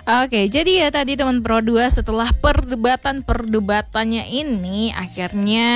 Oke, jadi ya tadi teman Pro 2 setelah perdebatannya ini akhirnya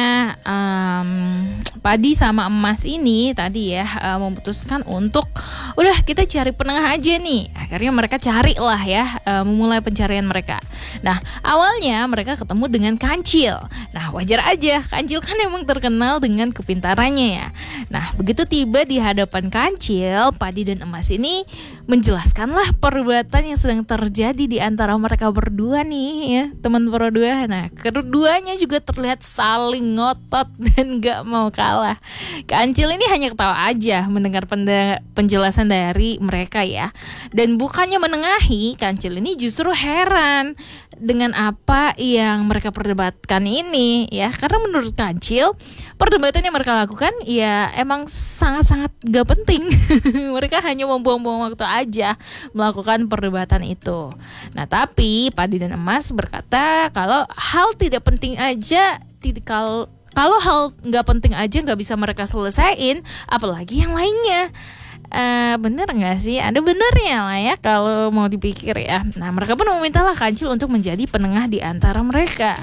Padi sama Emas ini tadi ya memutuskan untuk udah kita cari penengah aja nih. Akhirnya mereka cari lah ya, memulai pencarian mereka. Nah, awalnya mereka ketemu dengan Kancil. Nah, wajar aja, Kancil kan emang terkenal dengan kepintarannya ya. Nah, begitu tiba di hadapan Kancil, Padi dan Emas ini menjelaskanlah perdebatan yang sedang terjadi di antara mereka berdua nih ya, teman Pro 2. Nah, keduanya juga terlihat saling ngotot dan gak mau kalah. Kancil ini hanya ketawa aja mendengar penjelasan dari mereka ya. Dan bukannya menengahi, Kancil ini justru heran dengan apa yang mereka perdebatkan ini ya. Karena menurut Kancil, perdebatan yang mereka lakukan ya emang sangat-sangat gak penting. Mereka hanya membuang-buang waktu aja melakukan perdebatan itu. Nah, tapi Padi dan Emas berkata kalau hal tidak penting aja, kalau hal nggak penting aja nggak bisa mereka selesaiin, apalagi yang lainnya. Bener nggak sih? Ada benernya lah ya kalau mau dipikir ya. Nah, mereka pun memintalah Kancil untuk menjadi penengah di antara mereka.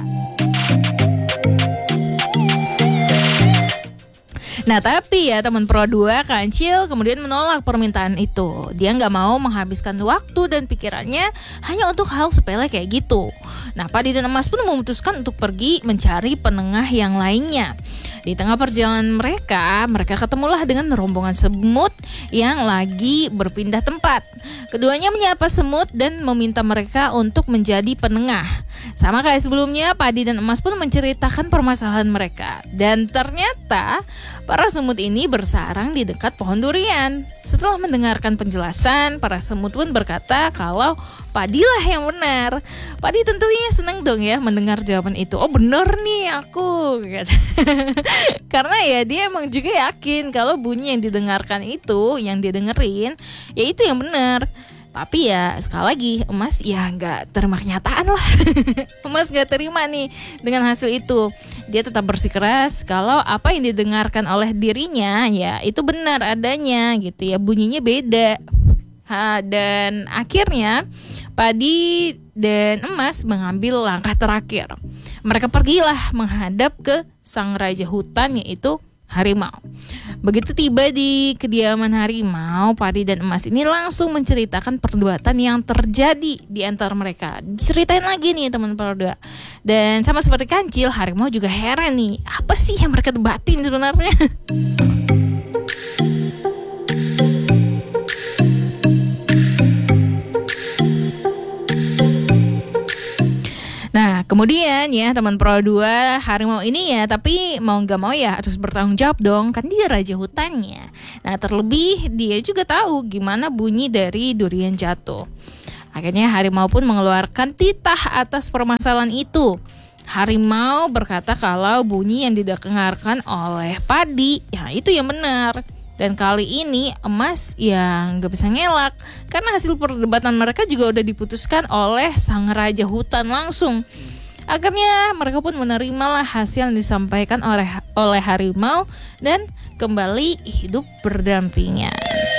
Nah, tapi ya teman Pro 2, Kancil kemudian menolak permintaan itu. Dia nggak mau menghabiskan waktu dan pikirannya hanya untuk hal sepele kayak gitu. Nah, Padi dan Emas pun memutuskan untuk pergi mencari penengah yang lainnya. Di tengah perjalanan mereka ketemulah dengan rombongan semut yang lagi berpindah tempat. Keduanya menyapa semut dan meminta mereka untuk menjadi penengah. Sama kayak sebelumnya, Padi dan Emas pun menceritakan permasalahan mereka. Dan ternyata para semut ini bersarang di dekat pohon durian. Setelah mendengarkan penjelasan, para semut pun berkata kalau Padilah yang benar. Padi tentunya senang dong ya mendengar jawaban itu. Oh, benar nih aku. Karena ya dia emang juga yakin kalau bunyi yang didengarkan itu, yang dia dengerin, ya itu yang benar. Tapi ya sekali lagi Emas ya gak terima kenyataan lah. Emas gak terima nih dengan hasil itu. Dia tetap bersikeras kalau apa yang didengarkan oleh dirinya ya itu benar adanya gitu ya, bunyinya beda. Dan akhirnya Padi dan Emas mengambil langkah terakhir. Mereka pergilah menghadap ke sang raja hutan yaitu harimau. Begitu tiba di kediaman harimau, Padi dan Emas ini langsung menceritakan perdebatan yang terjadi di antara mereka. Diceritain lagi nih teman Pro 2. Dan sama seperti Kancil, harimau juga heran nih, apa sih yang mereka debatin sebenarnya? Nah, kemudian ya teman Pro 2, harimau ini ya tapi mau gak mau ya harus bertanggung jawab dong, kan dia raja hutannya. Nah, terlebih dia juga tahu gimana bunyi dari durian jatuh. Akhirnya harimau pun mengeluarkan titah atas permasalahan itu. Harimau berkata kalau bunyi yang didengarkan oleh Padi ya itu yang benar. Dan kali ini Emas yang gak bisa ngelak karena hasil perdebatan mereka juga udah diputuskan oleh sang raja hutan langsung. Akhirnya mereka pun menerimalah hasil yang disampaikan oleh harimau dan kembali hidup berdampingan.